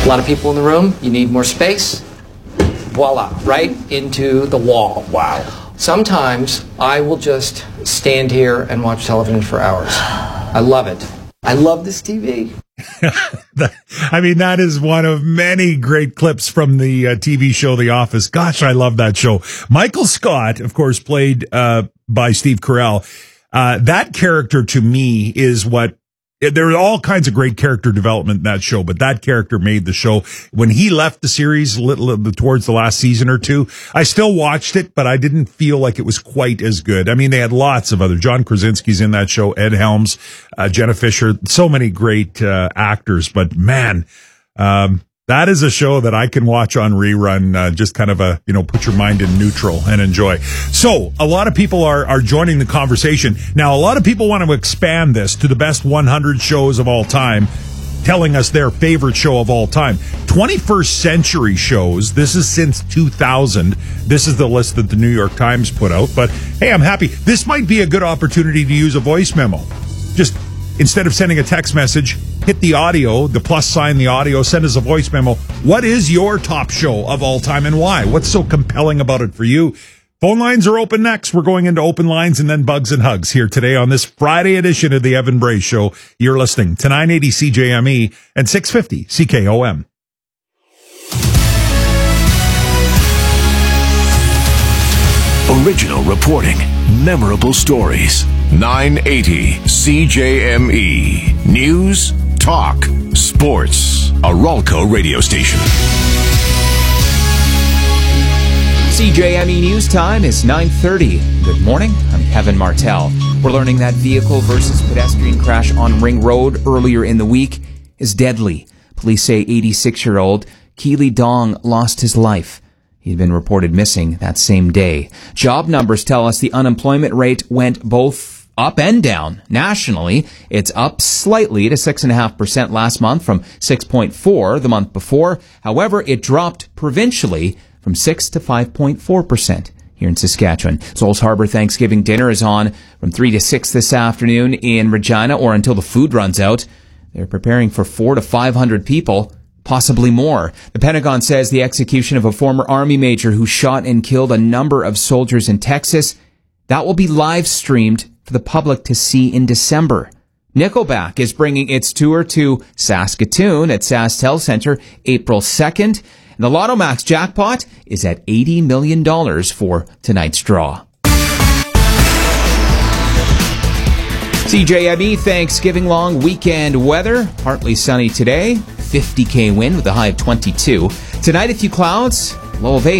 A lot of people in the room, you need more space. Voila, right into the wall. Wow. Sometimes I will just stand here and watch television for hours. I love it. I love this TV. I mean, that is one of many great clips from the TV show The Office. Gosh, I love that show. Michael Scott, of course, played by Steve Carell. That character to me is what... There are all kinds of great character development in that show, but that character made the show. When he left the series towards the last season or two, I still watched it, but I didn't feel like it was quite as good. I mean, they had lots of other... John Krasinski's in that show, Ed Helms, Jenna Fisher, so many great actors, but man... that is a show that I can watch on rerun, just kind of put your mind in neutral and enjoy. So a lot of people are joining the conversation. Now, a lot of people want to expand this to the best 100 shows of all time, telling us their favorite show of all time. 21st century shows. This is since 2000. This is the list that the New York Times put out. But hey, I'm happy. This might be a good opportunity to use a voice memo. Just instead of sending a text message, hit the audio, the plus sign, the audio, send us a voice memo. What is your top show of all time and why? What's so compelling about it for you? Phone lines are open next. We're going into open lines and then bugs and hugs here today on this Friday edition of the Evan Bray Show. You're listening to 980 CJME and 650 CKOM. Original reporting, memorable stories. 980 CJME. News, talk, sports. A Ralco radio station. CJME News Time is 9:30. Good morning. I'm Kevin Martell. We're learning that vehicle versus pedestrian crash on Ring Road earlier in the week is deadly. Police say 86-year-old Keely Dong lost his life. He'd been reported missing that same day. Job numbers tell us the unemployment rate went both up and down. Nationally, it's up slightly to 6.5% last month from 6.4% the month before. However, it dropped provincially from 6 to 5.4% here in Saskatchewan. Souls Harbor Thanksgiving dinner is on from 3 to 6 this afternoon in Regina, or until the food runs out. They're preparing for 400 to 500 people, possibly more. The Pentagon says the execution of a former Army major who shot and killed a number of soldiers in Texas, that will be live streamed for the public to see in December. Nickelback is bringing its tour to Saskatoon at SaskTel Centre April 2nd. And the Lotto Max jackpot is at $80 million for tonight's draw. CJME Thanksgiving long weekend weather. Partly sunny today. 50K wind with a high of 22. Tonight, a few clouds. Low of 8.